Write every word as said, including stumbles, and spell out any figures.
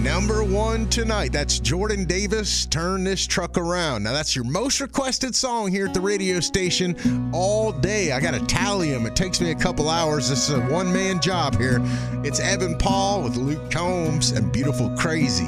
Number one tonight. That's Jordan Davis, Turn This Truck Around. Now, that's your most requested song here at the radio station all day. I got to tally them. It takes me a couple hours. This is a one-man job here. It's Evan Paul with Luke Combs and Beautiful Crazy.